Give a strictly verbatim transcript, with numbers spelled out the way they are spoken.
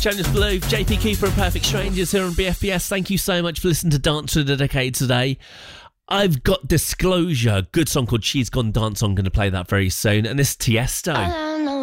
Jonas Blue, J P Keeper and Perfect Strangers here on B F B S. Thank you so much for listening to Dance of the Decade today. I've got Disclosure, good song called She's Gone Dance. I'm going to play that very soon. And this is Tiesto.